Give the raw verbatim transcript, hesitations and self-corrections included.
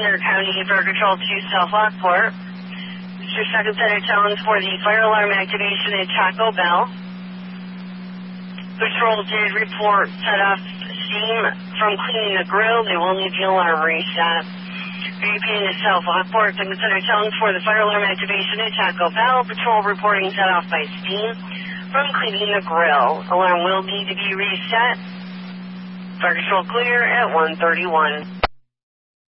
Center County Fire Control to South Lockport. This is your second set of challenge for the fire alarm activation at Taco Bell. Patrol did report set off steam from cleaning the grill. They will need the alarm reset. Repeating at South Lockport, second set of challenge for the fire alarm activation at Taco Bell. Patrol reporting set off by steam from cleaning the grill. Alarm will need to be reset. Fire Control clear at one thirty-one.